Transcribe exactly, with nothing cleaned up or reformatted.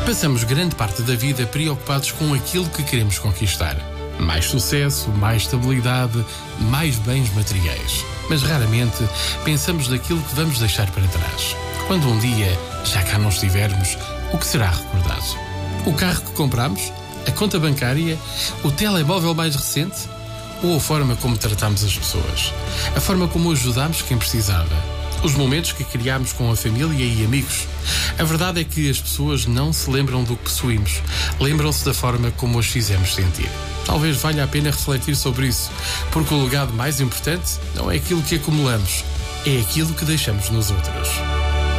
Passamos grande parte da vida preocupados com aquilo que queremos conquistar. Mais sucesso, mais estabilidade, mais bens materiais. Mas raramente pensamos naquilo que vamos deixar para trás. Quando um dia já cá não estivermos, o que será recordado? O carro que compramos? A conta bancária? O telemóvel mais recente? Ou a forma como tratamos as pessoas? A forma como ajudamos quem precisava? Os momentos que criámos com a família e amigos? A verdade é que as pessoas não se lembram do que possuímos. Lembram-se da forma como as fizemos sentir. Talvez valha a pena refletir sobre isso, porque o legado mais importante não é aquilo que acumulamos, é aquilo que deixamos nos outros.